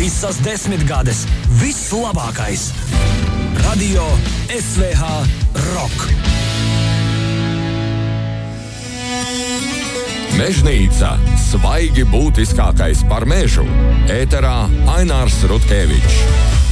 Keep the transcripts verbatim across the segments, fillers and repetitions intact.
Visas desmitgades, viss labākais. Radio S V H Rock. Mežnīca. Svaigi būtiskākais par mežu. Ēterā Ainārs Rutkevičs.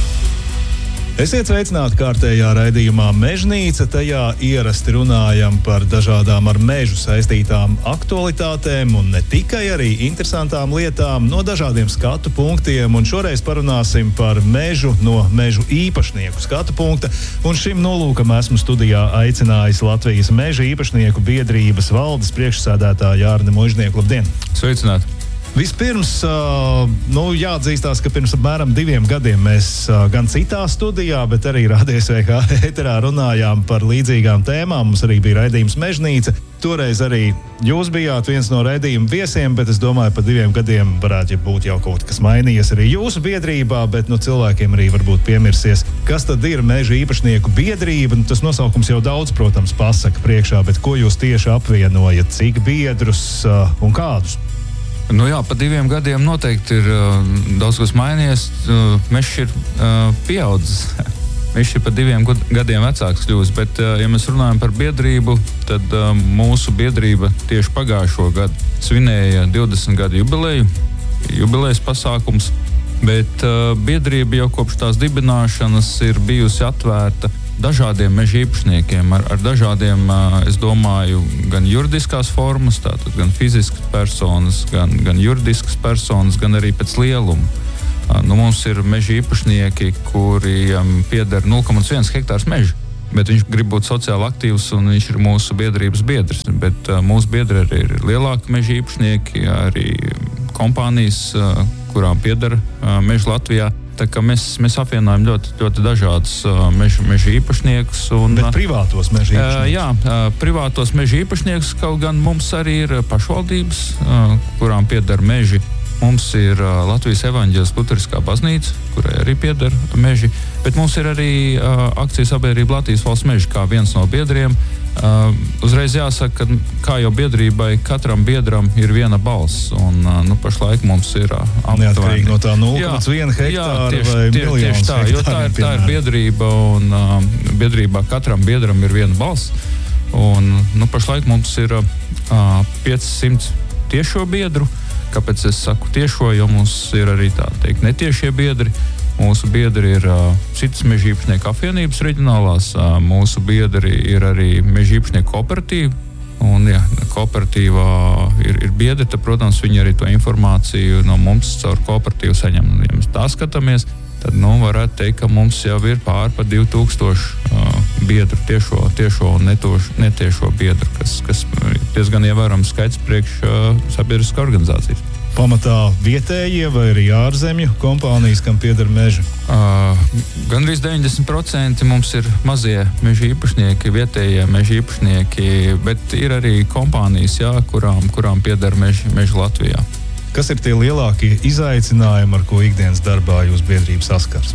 Esiet sveicināti kārtējā raidījumā Mežnīca. Tajā ierasti runājam par dažādām ar mežu saistītām aktualitātēm un ne tikai, arī interesantām lietām no dažādiem skatu punktiem. Un šoreiz parunāsim par mežu no mežu īpašnieku skatu punkta. Un šim nolūkam esmu studijā aicinājis Latvijas meža īpašnieku biedrības valdes priekšsēdētāju Jārni Muižnieku. Labdien! Sveicināti! Vispirms, nu, jāatzīstās, ka pirms apmēram diviem gadiem mēs gan citā studijā, bet arī Radio S V H ēterā runājām par līdzīgām tēmām. Mums arī bija raidījums Mežnīca. Toreiz arī jūs bijāt viens no raidījuma viesiem, bet es domāju, pa diviem gadiem varētu būt jau kaut kas mainījies arī jūsu biedrībā, bet nu, cilvēkiem arī varbūt piemirsies, kas tad ir meža īpašnieku biedrība. Nu, tas nosaukums jau daudz, protams, pasaka priekšā, bet ko jūs tieši apvienojat, cik biedrus uh, un kādus? Nu jā, pa diviem gadiem noteikti ir uh, daudz kas mainījies. Uh, mežs ir uh, pieaudzis. Mežs ir pa diviem gadiem vecāks kļūst, bet, uh, ja mēs runājam par biedrību, tad uh, mūsu biedrība tieši pagājušo gadu svinēja divdesmit gadu jubileju, jubilejas pasākums, bet uh, biedrība jau kopš tās dibināšanas ir bijusi atvērta dažādiem meža īpašniekiem, ar, ar dažādiem, es domāju, gan juridiskās formas, tātad gan fiziskas personas, gan, gan juridiskas personas, gan arī pēc lieluma. Nu, mums ir meža īpašnieki, kuriem pieder nulle komats viens hektārs meža, bet viņš grib būt sociāli aktīvs un viņš ir mūsu biedrības biedrs. Bet uh, mūsu biedri arī ir lielāki meža īpašnieki, arī kompānijas, uh, kurām pieder uh, meža Latvijā. Tā kā mēs, mēs apvienojam ļoti, ļoti dažādus uh, meža, meža īpašniekus. Un, Bet privātos meža īpašniekus? Uh, jā, uh, privātos meža īpašniekus, kaut gan mums arī ir pašvaldības, uh, kurām pieder meži. Mums ir uh, Latvijas evaņģēliskā luteriskā baznīca, kurai arī pieder meži, bet mums ir arī uh, akcijas sabiedrība Latvijas valsts meži, kā viens no biedriem. Uh, uzreiz jāsaka, ka kā jau biedrībai, katram biedram ir viena balss, un uh, nu, pašlaik mums ir uh, aptuveni. Neatkarīgi no tā nulle komats viens hektāra tieši, vai tie, miljonus tā, jo tā ir, tā ir biedrība, un uh, biedrībā katram biedram ir viena balss, un nu, pašlaik mums ir uh, piecsimt tiešo biedru. Kāpēc es saku tiešo, jo mums ir arī tā teikt netiešie biedri. Mūsu biedri ir uh, citas meža īpašnieku apvienības reģionālās, uh, mūsu biedri ir arī meža īpašnieku kooperatīva, un ja kooperatīvā ir, ir biedri, tad, protams, viņi arī to informāciju no mums caur kooperatīvu saņem. Ja mēs tā skatāmies, tad, nu, varētu teikt, ka mums jau ir pār pa divi tūkstoši uh, biedru tiešo, tiešo un netošu, netiešo biedru, kas, kas diezgan ievērams skaits priekš uh, sabiedriskas organizācijas. Pamatā vietējie vai arī ārzemju kompānijas, kam pieder meži? Uh, gandrīz deviņdesmit procenti mums ir mazie meža īpašnieki, vietējie meža īpašnieki, bet ir arī kompānijas, jā, kurām, kurām pieder meži, meži Latvijā. Kas ir tie lielākie izaicinājumi, ar ko ikdienas darbā jūs biedrība saskars?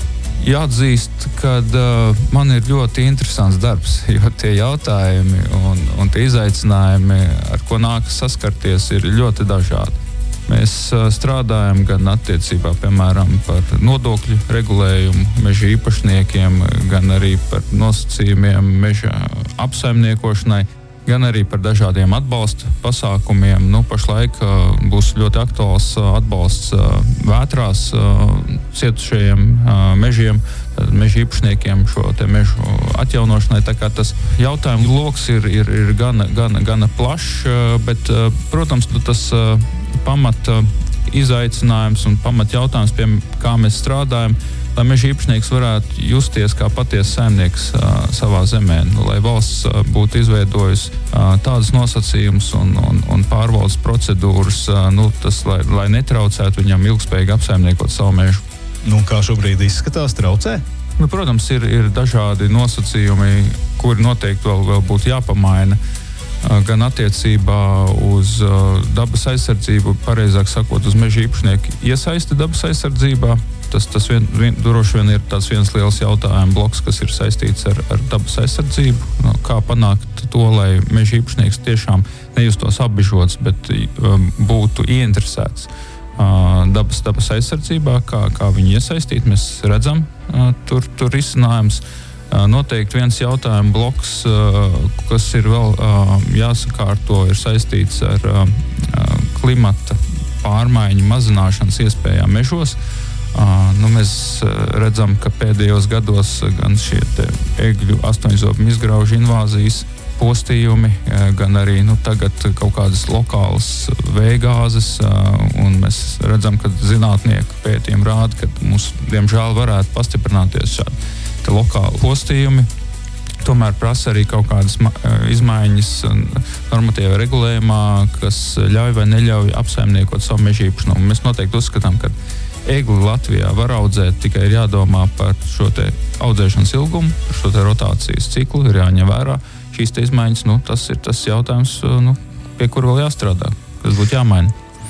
Jāatzīst, ka uh, man ir ļoti interesants darbs, jo tie jautājumi un, un tie izaicinājumi, ar ko nākas saskarties, ir ļoti dažādi. Mēs uh, strādājam gan attiecībā, piemēram, par nodokļu regulējumu meža īpašniekiem, gan arī par nosacījumiem meža apsaimniekošanai, gan arī par dažādiem atbalsta pasākumiem. Nu, pašlaik uh, būs ļoti aktuāls uh, atbalsts uh, vētrās uh, cietušajiem uh, mežiem, meža īpašniekiem šo te mežu atjaunošanai. Tā kā tas jautājumu loks ir, ir, ir gana, gana, gana plašs, uh, bet, uh, protams, tas uh, pamat uh, izaicinājums un pamat jautājums, pie kā mēs strādājam, lai meža īpašnieks varētu justies kā patiesa saimnieks uh, savā zemē, nu, lai valsts uh, būtu izveidojusi uh, tādus nosacījumus un, un, un pārvaldes procedūras, uh, nu, tas, lai, lai netraucētu viņam ilgspējīgi apsaimniekot savu mežu. Nu, kā šobrīd izskatās, traucē? Nu, protams, ir, ir dažādi nosacījumi, kuri noteikti vēl, vēl būtu jāpamaina. Gan attiecībā uz uh, dabas aizsardzību, pareizāk sakot, uz meža īpašnieku iesaisti dabas aizsardzībā. Tas, tas vien, vien, droši vien ir tāds viens liels jautājuma bloks, kas ir saistīts ar, ar dabas aizsardzību. No, kā panākt to, lai meža īpašnieks tiešām nejustos apbižots, bet um, būtu ieinteresēts uh, dabas, dabas aizsardzībā, kā, kā viņi iesaistīt. Mēs redzam tur, tur risinājums. Noteikti viens jautājuma bloks, kas ir vēl jāsakārto, ir saistīts ar klimata pārmaiņu mazināšanas iespējām mežos. Nu, mēs redzam, ka pēdējos gados gan šie te egļu astoņzobu izgraužu invāzijas postījumi, gan arī nu, tagad kaut kādas lokālas vējgāzes, un mēs redzam, ka zinātnieku pētījumi rāda, ka mums, diemžēl, varētu pastiprināties šādi te lokāli postījumi. Tomēr prasa arī kaut kādas izmaiņas normatīvā regulējumā, kas ļauj vai neļauj apsaimniekot savu meža īpašumu. Mēs noteikti uzskatām, ka egli Latvijā var audzēt, tikai ir jādomā par šo te audzēšanas ilgumu, par šo te rotācijas ciklu, ir jāņem vērā šīs te izmaiņas. Nu, tas ir tas jautājums, nu, pie kura vēl jāstrādā, kas būtu jāmaina.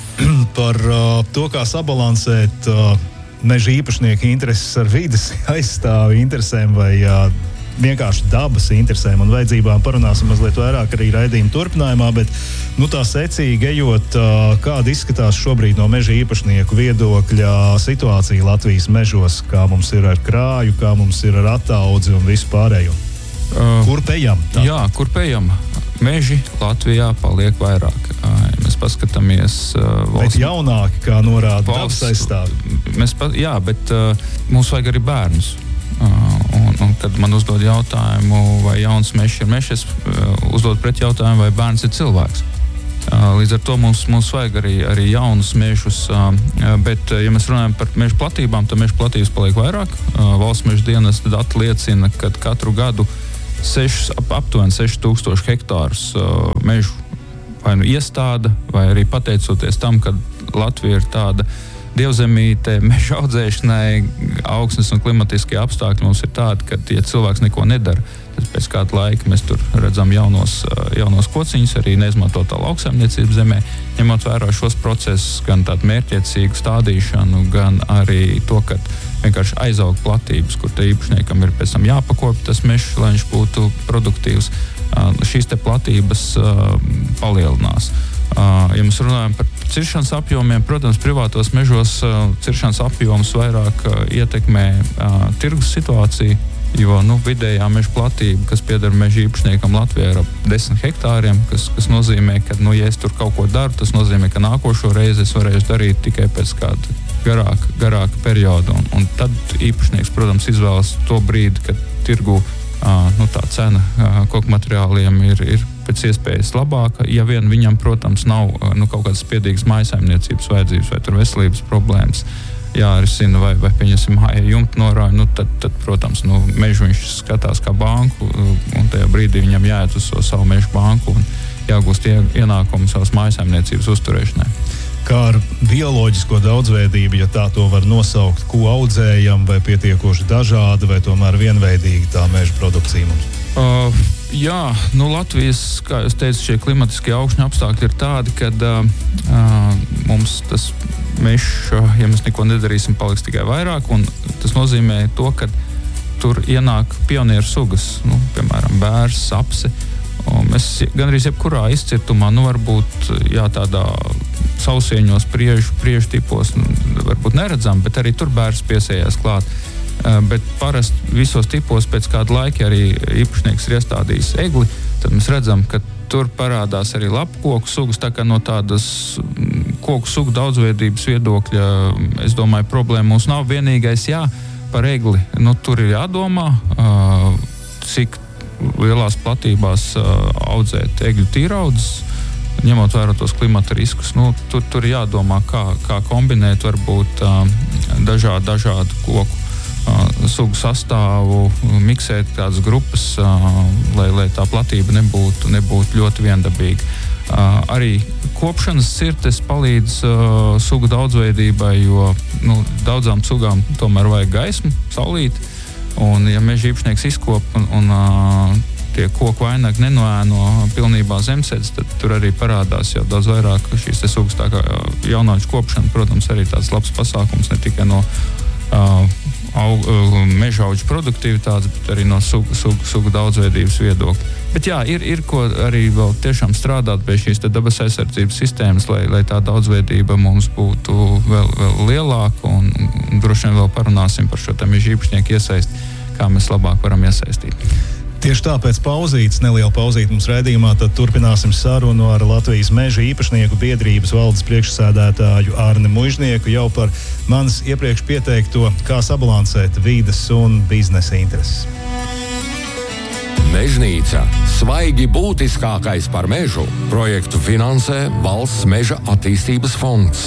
Par uh, to, kā sabalansēt uh, meža īpašnieku intereses ar vides aizstāvi interesēm vai uh, vienkārši dabas interesēm un vajadzībām parunāsim mazliet vairāk arī raidījuma turpinājumā, bet nu, tā secīgi ejot, kāda izskatās šobrīd no meža īpašnieku viedokļa situācija Latvijas mežos, kā mums ir ar krāju, kā mums ir ar attaudzi un visu pārējo. Uh, kur pejam? Tā? Jā, kur pejam? Meži Latvijā paliek vairāk. Ja mēs paskatāmies uh, valsts... Bet jaunāki, kā norāda dabas aizstāvi. Mēs pa, jā, bet uh, mums vajag arī bērnus. Uh, un, un kad man uzdod jautājumu, vai jauns mežs ir mežs, es uh, uzdod pret jautājumu, vai bērns ir cilvēks. Uh, līdz ar to mums, mums vajag arī, arī jaunus mežus, uh, bet, uh, ja mēs runājam par mežu platībām, tad mežu platības paliek vairāk. Uh, valsts meža dienesta dati liecina, ka katru gadu sešus, ap, aptuveni seši tūkstoši hektārus uh, mežu vai nu iestāda, vai arī pateicoties tam, ka Latvija ir tāda dievzemīte meža audzēšanai, augsnes un klimatiskie apstākļi mums ir tādi, ka ja cilvēks neko nedara, tad pēc kāda laika mēs tur redzam jaunos, jaunos kociņus, arī neizmantotā lauksaimniecības zemē, ņemot vērā šos procesus, gan tādu mērķiecīgu stādīšanu, gan arī to, ka vienkārši aizaug platības, kur te īpašniekam ir pēc tam jāpakopja tas mežs, lai viņš būtu produktīvs. Šīs te platības palielinās. Ja mēs runājam par ciršanas apjomiem, protams, privātos mežos ciršanas apjoms vairāk ietekmē tirgus situāciju, jo nu, vidējā meža platība, kas pieder meža īpašniekam Latvijā, ir ap desmit hektāriem, kas, kas nozīmē, ka, nu, ja es tur kaut ko daru, tas nozīmē, ka nākošo reizi es varēšu darīt tikai pēc kāda garāka, garāka perioda. Un, un tad īpašnieks, protams, izvēlas to brīdi, kad tirgu uh, nu, tā cena uh, koku materiāliem ir, ir pēc iespējas labāka, ja vien viņam, protams, nav uh, nu, kaut kādas spiedīgas mājsaimniecības vajadzības vai tur veselības problēmas jārisina, vai, vai pieņemsim māja jumta norāja, nu, tad, tad, protams, nu, mežu viņš skatās kā banku, un tajā brīdī viņam jāiet uz savu mežu banku un jāgūst ienākumu savas mājsaimniecības uzturēšanai. Kā ar bioloģisko daudzveidību, ja tā to var nosaukt, ko audzējam, vai pietiekoši dažāda, vai tomēr vienveidīga tā meža produkcija mums? Uh, jā, nu Latvijas, kā jūs teicu, šie klimatiskie augšņu apstākļi ir tādi, kad uh, mums tas mežs, ja mēs neko nedarīsim, paliks tikai vairāk, un tas nozīmē to, ka tur ienāk pionieru sugas, nu, piemēram, bērs, sapse. Un mēs gan arī jebkurā izcirtumā, nu, varbūt, jā, tādā sausieņos, priežu, priežu tipos, nu, varbūt neredzam, bet arī tur bērs piesējās klāt. Uh, bet parasti visos tipos pēc kāda laika arī īpašnieks ir iestādījis egli, tad mēs redzam, ka tur parādās arī lapu koku sugas, tā kā no tādas koku sugu daudzveidības viedokļa, es domāju, problēma mums nav. Vienīgais, jā, par egli, nu, tur ir jādomā, uh, cik lielās platībās uh, audzēt egļu tīraudzes, ņemot vērā tos klimata riskus. Nu, tur, tur ir jādomā, kā, kā kombinēt varbūt uh, dažādu, dažādu koku uh, sugu sastāvu, miksēt tādas grupas, uh, lai, lai tā platība nebūtu, nebūtu ļoti viendabīga. Uh, arī kopšanas cirtes palīdz uh, sugu daudzveidībai, jo nu, daudzām sugām tomēr vajag gaismu, saulīti, un ja meža īpašnieks izkop un, un uh, tie koku vainagi nenoēno pilnībā zemsēdz, tad tur arī parādās jau daudz vairāk šīs te sugas. Tā kā jaunāču kopšana, protams, arī tāds labs pasākums, ne tikai no uh, aug, meža augu produktivitātes, bet arī no sugu, sugu, sugu daudzveidības viedokļa. Bet jā, ir, ir ko arī vēl tiešām strādāt pie šīs dabas aizsardzības sistēmas, lai, lai tā daudzveidība mums būtu vēl, vēl lielāka, un, un droši vien vēl parunāsim par šo meža īpašnieku iesaisti, kā mēs labāk varam iesaistīt. Tieši tāpēc pauzītes, neliela pauzīte mums raidījumā, tad turpināsim sarunu ar Latvijas meža īpašnieku biedrības valdes priekšsēdētāju Arni Muižnieku jau par manis iepriekš pieteikto, kā sabalansēt vides un biznesa intereses. Mežnīca – svaigi būtiskākais par mežu. Projektu finansē Valsts meža attīstības fonds.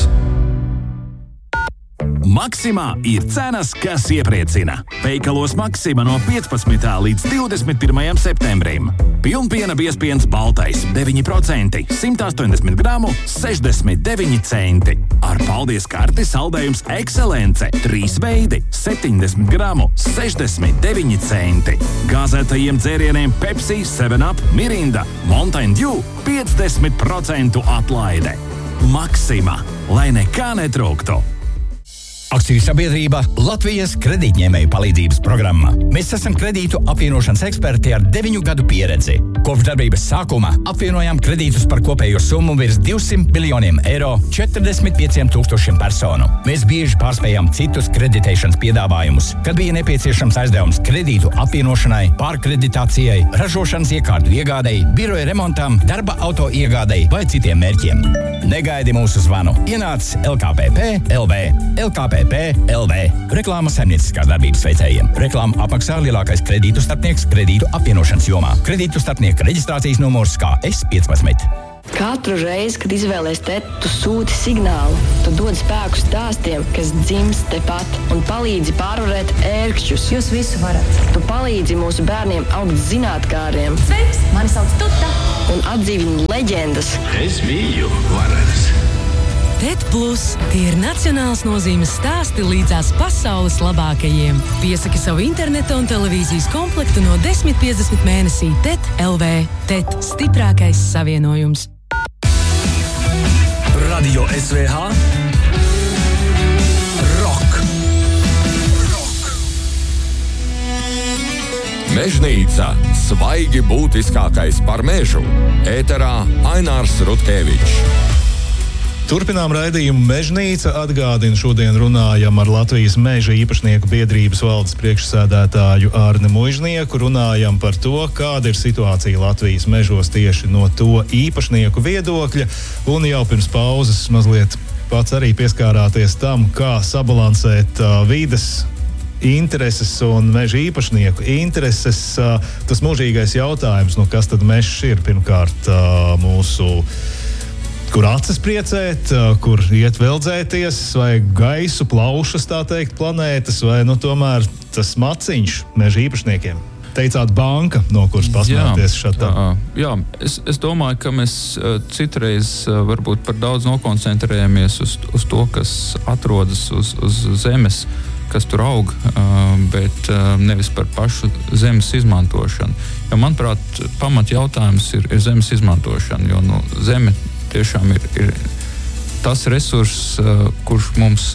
Maksimā ir cenas, kas iepriecina. Veikalos Maksima no piecpadsmitā līdz divdesmit pirmajam septembrim. Pilnpiena biezpiens baltais deviņi procenti, simt astoņdesmit gramu, sešdesmit deviņi centi. Ar paldies karti saldējums Ekscelence, trīs veidi, septiņdesmit gramu, sešdesmit deviņi centi. Gāzētajiem dzērieniem Pepsi, seven up, Mirinda, Mountain Dew, piecdesmit procentu atlaide. Maksima, lai nekā netrūktu. Akciju sabiedrība Latvijas kredītņēmēju palīdzības programma. Mēs esam kredītu apvienošanas eksperti ar deviņu gadu pieredzi. Kopš darbības sākuma apvienojām kredītus par kopējo summu virs divsimt miljoniem eiro četrdesmit pieciem tūkstošiem personu. Mēs bieži pārspējām citus kreditēšanas piedāvājumus, kad bija nepieciešams aizdevums kredītu apvienošanai, pārkreditācijai, ražošanas iekārtu iegādei, biroja remontam, darba auto iegādei vai citiem mērķiem. Negaidi mūsu zvanu. Ienāc L K P P L V. L K P P L V. Reklāma saimnieciskās darbības veicējiem. Reklāma apmaksā lielākais kredītu starpnieks kredītu apvienošanas jomā. Kredītu starpnieka reģistrācijas numurs K S piecpadsmit. Katru reizi, kad izvēlies teti, tu sūti signālu. Tu dod spēku stāstiem, kas dzimst tepat, un palīdzi pārvarēt ērkšķus. Jūs visu varat. Tu palīdzi mūsu bērniem augt zinātkāriem. Sveiks, mani sauc Tuta. Un atdzīvini leģendas. Es biju varens. Tet Plus – tie ir nacionāls nozīmes stāsti līdzās pasaules labākajiem. Piesaki savu interneta un televīzijas komplektu no desmit piecdesmit mēnesī Tet L V. Tet – stiprākais savienojums. Radio S V H Rock. Mežnīca – svaigi būtiskākais par mežu. Ēterā Ainārs Rutkevičs. Turpinām raidījumu Mežnīca. Atgādinu, šodien runājam ar Latvijas meža īpašnieku biedrības valdes priekšsēdētāju Arni Muižnieku. Runājam par to, kāda ir situācija Latvijas mežos tieši no to īpašnieku viedokļa. Un jau pirms pauzes mazliet pats arī pieskārāties tam, kā sabalansēt uh, vides intereses un meža īpašnieku intereses. Uh, tas mūžīgais jautājums, nu kas tad mežs ir? Pirmkārt, uh, mūsu kur acis priecēt, kur iet veldzēties, vai gaisu plaušas, tā teikt, planētas, vai nu tomēr tas maciņš meža īpašniekiem. Teicāt banka, no kuras pasmēties šatā. Jā, es, es domāju, ka mēs citreiz varbūt par daudz nokoncentrējamies uz, uz to, kas atrodas uz, uz zemes, kas tur aug, bet nevis par pašu zemes izmantošanu. Jo, manuprāt, pamat jautājums ir, ir zemes izmantošana, jo no zeme tiešām ir, ir tas resurss, uh, kurš mums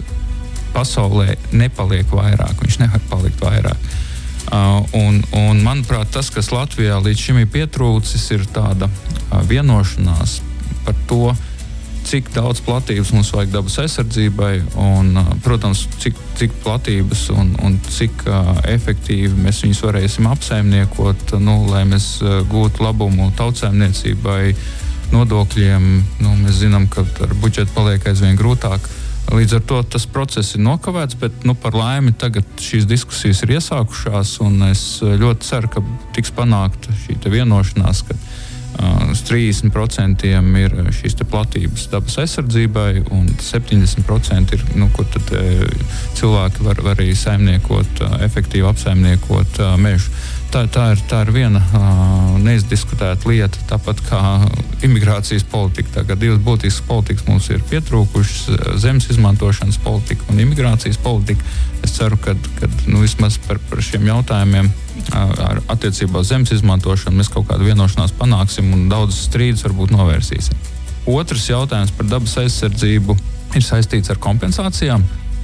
pasaulē nepaliek vairāk, viņš nevar palikt vairāk. Uh, un, un, manuprāt, tas, kas Latvijā līdz šim ir pietrūcis, ir tāda uh, vienošanās par to, cik daudz platības mums vajag dabas aizsardzībai un, uh, protams, cik, cik platības un, un cik uh, efektīvi mēs viņus varēsim apsaimniekot, nu, lai mēs uh, gūtu labumu tautsaimniecībai, nodokļiem. Nu, mēs zinām, ka ar budžetu paliek aizvien grūtāk. Līdz ar to tas process ir nokavēts, bet nu, par laimi tagad šīs diskusijas ir iesākušās, un es ļoti ceru, ka tiks panākta šī te vienošanās, ka uh, trīsdesmit procenti ir šīs te platības dabas aizsardzībai, un septiņdesmit procenti ir, nu, kur tad uh, cilvēki var, var arī saimniekot, uh, efektīvi apsaimniekot uh, mežu. Tā, tā, ir, tā ir viena uh, neizdiskutēta lieta, tāpat kā imigrācijas politika. Tagad divas būtiskas politikas mums ir pietrūkušas - zemes izmantošanas politika un imigrācijas politika. Es ceru, ka nu, vismaz par, par šiem jautājumiem uh, ar attiecībā uz zemes izmantošanu mēs kaut kādu vienošanās panāksim un daudz strīdus varbūt novērsīsim. Otrs jautājums par dabas aizsardzību ir saistīts ar kompensācijām.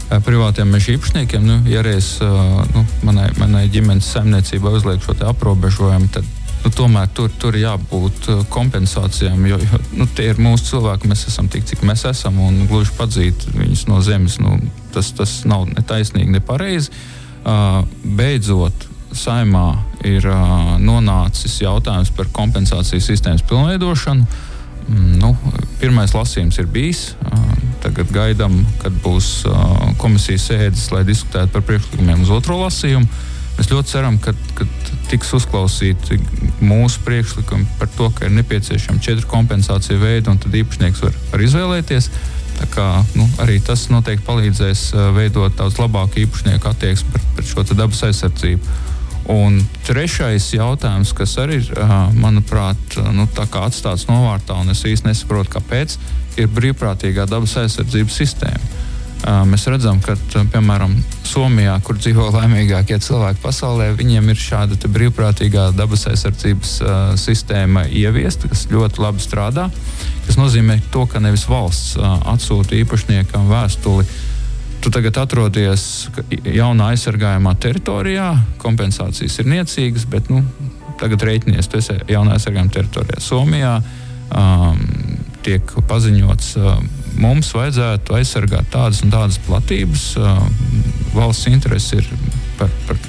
privātiem meža īpašniekiem. Nu, ja reiz nu, manai, manai ģimenes saimniecībā uzliek šo te aprobežojumu, tad nu, tomēr tur, tur jābūt kompensācijām, jo, jo nu, tie ir mūsu cilvēki, mēs esam tik, cik mēs esam, un gluži padzīt viņus no zemes, nu, tas, tas nav ne taisnīgi, ne pareizi. Uh, beidzot, Saimā ir uh, nonācis jautājums par kompensācijas sistēmas pilnveidošanu. Mm, nu, pirmais lasījums ir bijis. Uh, tagad gaidām, kad būs uh, komisijas sēdes, lai diskutētu par priekšlikumiem uz otro lasījumu. Mēs ļoti ceram, ka, ka tiks uzklausīti mūsu priekšlikumi par to, ka ir nepieciešami četri kompensāciju veidi, un tad īpašnieks var, var izvēlēties. Tā kā, nu, arī tas noteikti palīdzēs uh, veidot daudz labāku īpašnieku attieksmi pret, pret šo dabas aizsardzību. Un trešais jautājums, kas arī ir, manuprāt, nu, tā kā atstāts novārtā, un es īsti nesaprotu, kāpēc, ir brīvprātīgā dabas aizsardzības sistēma. Mēs redzam, ka, piemēram, Somijā, kur dzīvo laimīgākie cilvēki pasaulē, viņiem ir šāda te brīvprātīgā dabas aizsardzības uh, sistēma ieviesta, kas ļoti labi strādā, kas nozīmē to, ka nevis valsts uh, atsūta īpašniekam vēstuli, tu tagad atrodies jaunā aizsargājumā teritorijā, kompensācijas ir niecīgas, bet, nu, tagad rēķinies, tu esi jaunā aizsargājumā teritorijā. Somijā um, tiek paziņots, uh, mums vajadzētu aizsargāt tādas un tādas platības, uh, valsts interesi ir par, par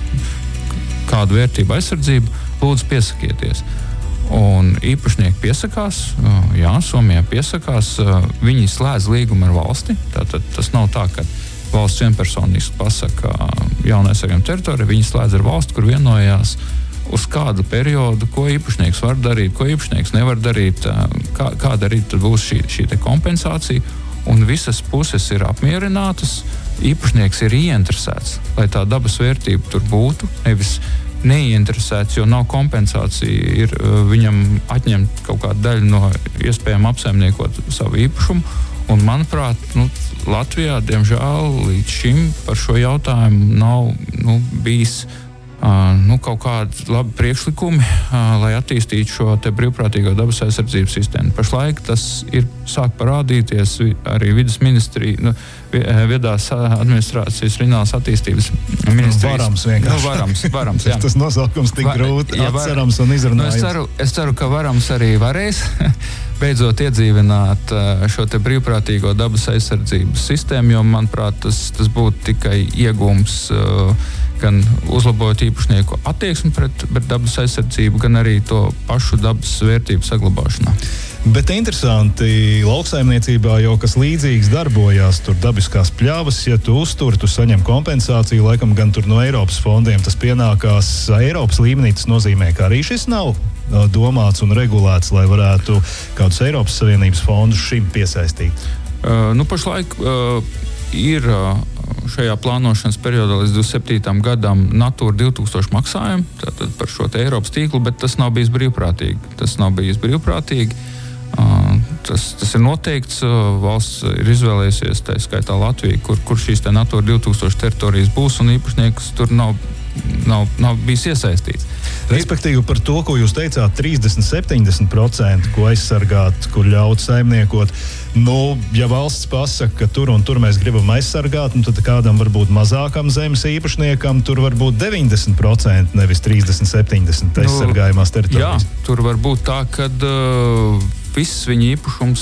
kādu vērtību aizsardzību, lūdzu piesakieties. Un īpašnieki piesakās, uh, jā, Somijā piesakās, uh, viņi slēdz līgumu ar valsti, tātad tas nav tā, ka valsts vienpersoniski pasaka jaunā aizsargājuma teritorija, viņi slēdz ar valsti, kur vienojās uz kādu periodu, ko īpašnieks var darīt, ko īpašnieks nevar darīt, kā, kāda arī tad būs šī, šī te kompensācija, un visas puses ir apmierinātas, īpašnieks ir ieinteresēts, lai tā dabas vērtība tur būtu, nevis neieinteresēts, jo nav kompensācija, ir viņam atņemt kaut kādu daļu no iespējām apsaimniekot savu īpašumu, un manuprāt, nu, Latvijā, diemžēl, līdz šim par šo jautājumu nav nu, bijis uh, nu, kaut kādi labi priekšlikumi, uh, lai attīstītu šo te brīvprātīgo dabas aizsardzības sistēmu. Pašlaik tas ir sāk parādīties arī vides ministrija, nu, viedās administrācijas reģionālās attīstības ministrijas. Varams vienkārši. Nu, varams, varams, jā. Tas nosaukums tik grūti ja, atcerams un izrunājams. Nu, es, ceru, es ceru, ka varams arī varēs beidzot iedzīvināt šo te brīvprātīgo dabas aizsardzības sistēmu, jo, manuprāt, tas, tas būtu tikai iegūms gan uzlabot īpašnieku attieksmi pret, pret dabas aizsardzību, gan arī to pašu dabas vērtību saglabāšanā. Bet interesanti, lauksaimniecībā jau kas līdzīgs darbojās, tur dabiskās pļavas, ja tu uztur, tu saņem kompensāciju, laikam gan tur no Eiropas fondiem tas pienākās Eiropas līmenī, tas nozīmē, ka arī šis nav domāts un regulēts, lai varētu kādus Eiropas Savienības fondus šim piesaistīt? Uh, nu, pašlaik uh, ir uh, šajā plānošanas periodā līdz divdesmit septītajam gadam Natūra divi tūkstoši maksājumi tātad par šo te Eiropas tīklu, bet tas nav bijis brīvprātīgi. Tas nav bijis brīvprātīgi. Uh, tas, tas ir noteikts. Uh, valsts ir izvēlējusies, tā skaitā Latvija, kur, kur šīs te Natūra divi tūkstoši teritorijas būs, un īpašnieks tur nav, nav, nav bijis iesaistīts. Respektīvi par to, ko jūs teicāt, trīsdesmit līdz septiņdesmit procenti, ko aizsargāt, kur ļaut saimniekot. Nu, ja valsts pasaka, ka tur un tur mēs gribam aizsargāt, nu, tad kādam varbūt mazākam zemes īpašniekam tur var būt deviņdesmit procenti, nevis trīsdesmit līdz septiņdesmit procenti aizsargājumās teritorijas. Jā, tur var būt tā, ka uh, viss viņa īpašums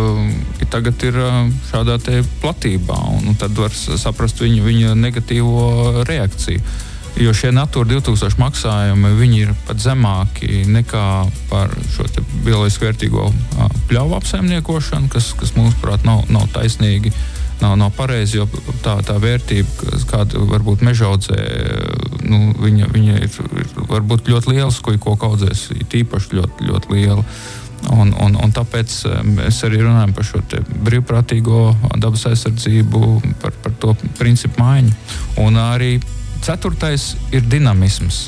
uh, tagad ir uh, šādā te platībā, un, un tad var saprast viņu, viņa negatīvo reakciju. Jo šie Natūra divi tūkstoši maksājumi, viņi ir pat zemāki nekā par šo te bioloģiski vērtīgo a, pļauju apsaimniekošanu, kas, kas mūsuprāt nav, nav taisnīgi, nav, nav pareizi, jo tā, tā vērtība, kāda varbūt mežaudzē, nu, viņa, viņa ir, ir varbūt ļoti liela, ko koku audzēs, tīpaši ļoti, ļoti liela. Un, un, un tāpēc mēs arī runājam par šo te brīvprātīgo dabas aizsardzību, par, par to principu maiņu. Un arī ceturtais ir dinamisms.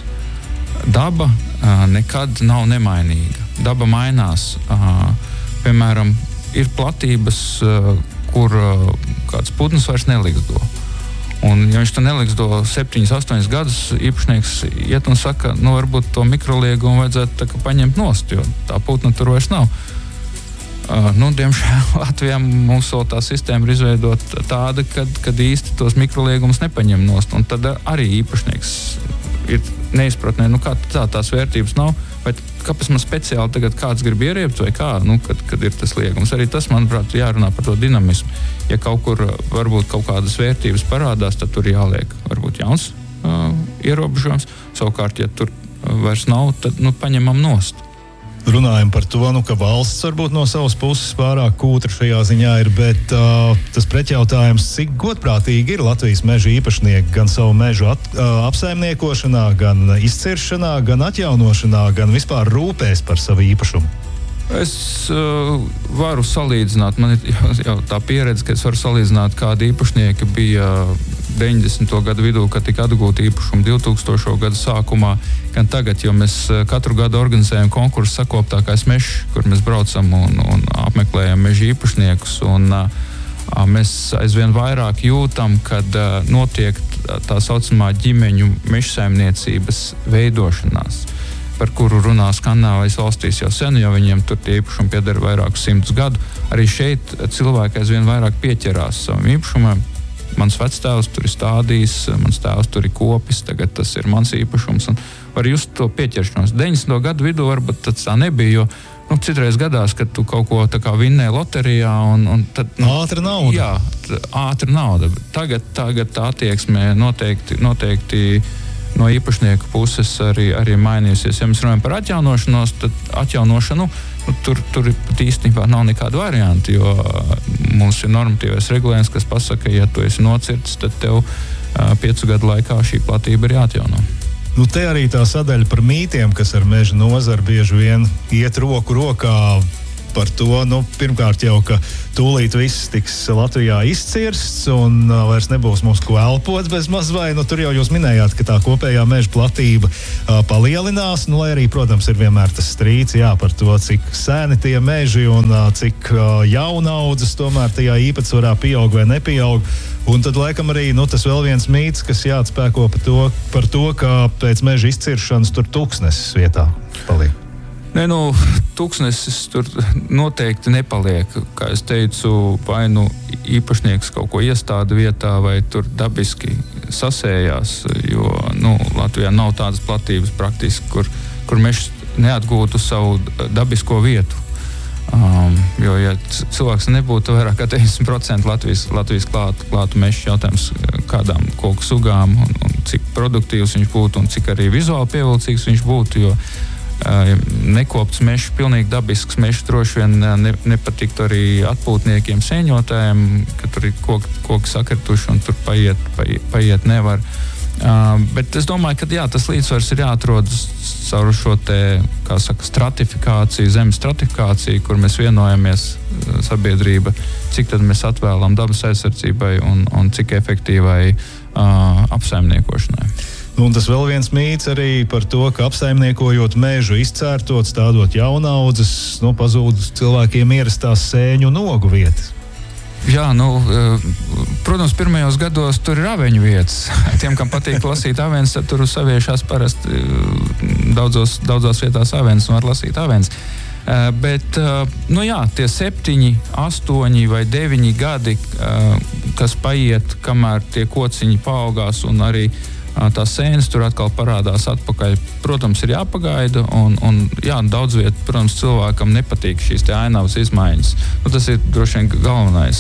Daba uh, nekad nav nemainīga. Daba mainās. Uh, piemēram, ir platības, uh, kur uh, kāds putns vairs neliksto. Un, ja viņš to neliksto septiņus, astoņus gadus, īpašnieks iet un saka, nu varbūt to mikroliegumu vajadzētu tā kā paņemt nost, jo tā putna tur vairs nav. Uh, nu, diemžēl Latvijā mums vēl tā sistēma ir izveidota tāda, kad, kad īsti tos mikroliegumus nepaņem nost. Un tad arī īpašnieks ir neizpratnē, nu kā tā tās vērtības nav, vai kāpēc man speciāli tagad kāds grib ieriept vai kā, nu, kad, kad ir tas liegums. Arī tas, manuprāt, jārunā par to dinamismu. Ja kaut kur varbūt kaut kādas vērtības parādās, tad tur jāliek varbūt jauns uh, ierobežojums. Savukārt, ja tur vairs nav, tad nu, paņemam nost. Runājam par to, nu, ka valsts varbūt no savas puses pārāk kūtra šajā ziņā ir, bet uh, tas pretjautājums, cik godprātīgi ir Latvijas meža īpašnieki gan savu mežu at, uh, apsaimniekošanā, gan izciršanā, gan atjaunošanā, gan vispār rūpēs par savu īpašumu? Es uh, varu salīdzināt, man ir jau, jau tā pieredze, ka es varu salīdzināt, kādi īpašnieki bija deviņdesmito gadu vidū, kad tika atgūti īpašumi divtūkstošo gadu sākumā, gan tagad, jo mēs katru gadu organizējam konkursu Sakoptākais mežs, kur mēs braucam un, un apmeklējam meža īpašniekus, un uh, mēs aizvien vairāk jūtam, kad uh, notiek tā saucamā ģimeņu mežsaimniecības veidošanās, par kuru runā Skandināvijas valstīs jau sen, jo viņiem tur tie īpašumi pieder vairākus simtus gadu. Arī šeit cilvēki aizvien vairāk pieķerās savam īpašumam. Mans vectēvs tur ir stādījis, mans tēvs tur ir kopis, tagad tas ir mans īpašums. Un var just to pieķeršanos. deviņdesmito gadu vidū varbūt tas tā nebija, jo nu, citreiz gadās, kad tu kaut ko tā kā vinnē loterijā. Un, un tad, nu, ātra nauda. Jā, ātra nauda. Tagad, tagad tā attieksme noteikti, noteikti no īpašnieku puses arī, arī mainījusies. Ja mēs runājam par atjaunošanos, tad atjaunošanu, nu, tur, tur pat īstenībā nav nekādu variantu, jo mums ir normatīvais regulējums, kas pasaka, ja tu esi nocirts, tad tev uh, piecu gadu laikā šī platība ir jāatjauno. Nu, te arī tā sadaļa par mītiem, kas ar meža nozaru bieži vien iet roku rokā par to, nu, pirmkārt jau, ka tūlīt viss tiks Latvijā izcirsts un uh, vairs nebūs mums ko elpot bez maz vai, nu, tur jau jūs minējāt, ka tā kopējā meža platība uh, palielinās, nu, lai arī, protams, ir vienmēr tas strīds, jā, par to, cik sēni tie meži un uh, cik uh, jaunaudzes tomēr tajā īpatsvarā pieaug vai nepieaug. Un tad, laikam, arī nu, tas vēl viens mīts, kas jāatspēko par to, par to, ka pēc meža izciršanas tur tūkstnesis vietā paliek. Nē, nu, tūkstnesis tur noteikti nepaliek. Kā es teicu, vai nu īpašnieks kaut ko iestāda vietā, vai tur dabiski sasējās, jo nu, Latvijā nav tādas platības praktiski, kur, kur mežs neatgūtu savu dabisko vietu. Um, jo, ja cilvēks nebūtu vairāk kā deviņdesmit procenti Latvijas, Latvijas klātu, klātu mežs, jautājums kādām koku sugām un, un cik produktīvs viņš būtu un cik arī vizuāli pievilcīgs viņš būtu, jo Uh, nekopts mežs, pilnīgi dabisks mežs droši vien ne, nepatiktu arī atpūtniekiem, sēņotājiem, ka tur ir koki, koki sakrituši un tur paiet, paiet, paiet nevar. Uh, bet es domāju, ka jā, tas līdzsvars ir jāatrod caur šo te, kā saka, stratifikāciju, zemes stratifikāciju, kur mēs vienojamies sabiedrība, cik tad mēs atvēlam dabas aizsardzībai un, un cik efektīvai uh, apsaimniekošanai. Un tas vēl viens mīts arī par to, ka apsaimniekojot mežu, izcērtot, stādot jaunaudzes, nu, pazūd cilvēkiem ierastās sēņu un ogu vietas. Jā, nu, protams, pirmajos gados tur ir aveņu vietas. Tiem, kam patīk lasīt avenes, tad tur saviešās parasti daudzos, daudzās vietās avenes un var lasīt avenes. Bet, nu jā, tie septiņi, astoņi vai deviņi gadi, kas paiet, kamēr tie kociņi paaugās un arī tās sēnes tur atkal parādās atpakaļ. Protams, ir jāpagaida, un, un jā, daudz viet, protams, cilvēkam nepatīk šīs te ainavas izmaiņas. Nu, tas ir droši vien galvenais,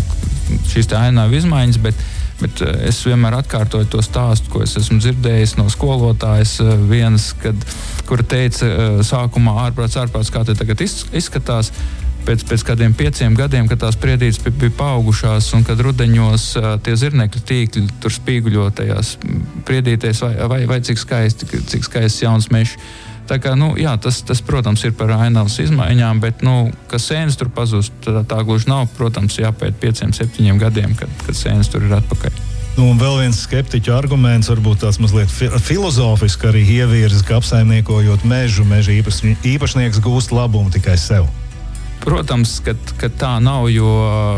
šīs te ainavu izmaiņas, bet, bet es vienmēr atkārtoju to stāstu, ko es esmu dzirdējis no skolotājas vienas, kad, kura teica sākumā ārprāts, ārprāts, kā te tagad izskatās. Pēc, pēc kādiem pieciem gadiem, kad tās priedītes bija paaugušās un kad rudeņos tie zirnekļu tīkļi tur spīguļo tajās priedītēs, vai, vai, vai cik skaisti, cik skaists jauns mežs. Tā kā, nu, jā, tas, tas, protams, ir par ainavas izmaiņām, bet, nu, ka sēnes tur pazūst, tā, tā gluži nav, protams, jāpēt pieciem, septiņiem gadiem, kad, kad sēnes tur ir atpakaļ. Nu, un vēl viens skeptiķu arguments, varbūt tāds mazliet fi- filozofiski arī ievirza, ka apsaimniekojot mežu, meža īpaš, īpašnieks gūst labumu tikai sev. Protams, ka, ka tā nav, jo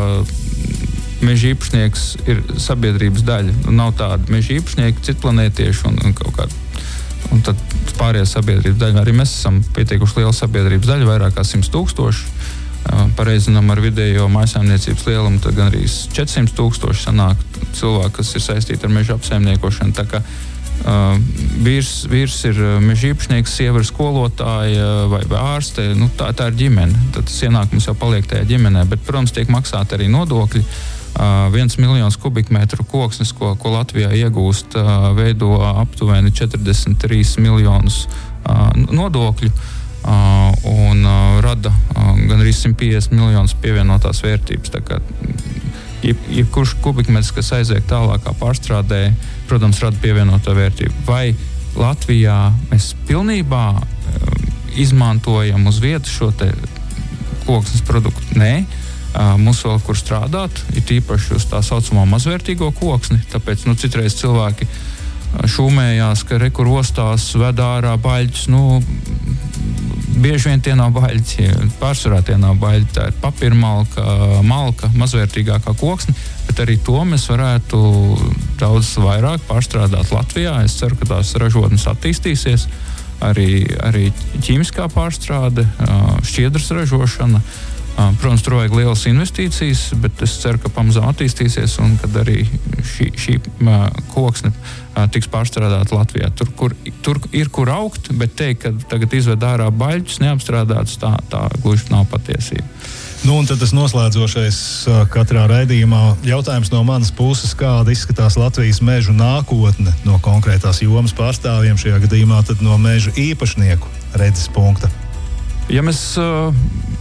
meža īpašnieks ir sabiedrības daļa. Nav tāda meža īpašnieka, citplanētieši un, un kaut kāda. Un tad pārējā sabiedrības daļa. Arī mēs esam pietiekuši liela sabiedrības daļa, vairāk kā simts tūkstoši. pareizinām ar vidējo mājsaimniecības lielumu, tad gan arī četrsimt tūkstoši sanāk cilvēki, kas ir saistīti ar meža apsaimniekošanu. Tā kā uh, vīrs, vīrs ir meža īpašnieks, sieva ir skolotāja vai, vai ārste, nu, tā, tā ir ģimene. Tad tas ienākums jau paliek tajā ģimenē, bet, protams, tiek maksāti arī nodokļi. Uh, viens miljons kubikmetru koksnes, ko, ko Latvijā iegūst, uh, veido aptuveni četrdesmit trīs miljonus uh, nodokļu. Uh, un uh, rada uh, gan arī simt piecdesmit miljonus pievienotās vērtības. Tā kā jeb, jebkurš kubikmetrs, kas aiziek tālākā pārstrādē, protams, rada pievienotā vērtību. Vai Latvijā mēs pilnībā uh, izmantojam uz vietas šo te koksnes produktu? Nē. Uh, mums vēl kur strādāt, ir īpaši uz tā saucamo mazvērtīgo koksni, tāpēc nu, citreiz cilvēki šūmējās, ka rekur ostās ved ārā baļķus. Nu, bieži vien tie nav baļķi, pārsvarā tie nav baļķi, tā ir papirmalka, malka, mazvērtīgākā koksne, bet arī to mēs varētu daudz vairāk pārstrādāt Latvijā. Es ceru, ka tās ražotnes attīstīsies, arī, arī ķīmiskā pārstrāde, šķiedras ražošana. Protams, tur vajag lielas investīcijas, bet es ceru, ka pamazām attīstīsies un kad arī šī, šī koksne tiks pārstrādāta Latvijā. Tur, kur, tur ir kur augt, bet teikt, ka tagad izved ārā baļķus neapstrādātus, tā, tā gluži nav patiesība. Nu, un tad tas noslēdzošais katrā raidījumā jautājums no manas puses, kāda izskatās Latvijas mežu nākotne no konkrētās jomas pārstāvjiem, šajā gadījumā tad no mežu īpašnieku redzes punkta. Ja mēs uh,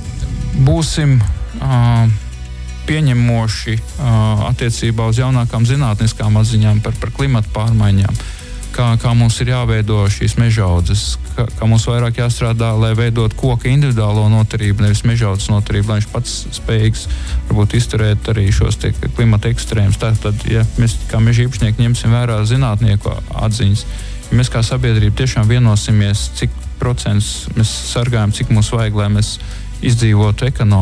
būsim uh, pieņemoši uh, attiecībā uz jaunākām zinātniskām atziņām par, par klimatu pārmaiņām, kā, kā mums ir jāveido šīs mežaudzes, kā, kā mums vairāk jāstrādā, lai veidot koka individuālo noturību, nevis mežaudzes noturību, lai viņš pats spējīgs varbūt izturēt arī šos tie, klimata ekstrēmus. Tātad, ja mēs kā meža īpašnieki ņemsim vērā zinātnieku atziņas, ja mēs kā sabiedrība tiešām vienosimies, cik procents mēs sargājam, cik mums vajag, lai mēs izdzīvotu ekonomiski,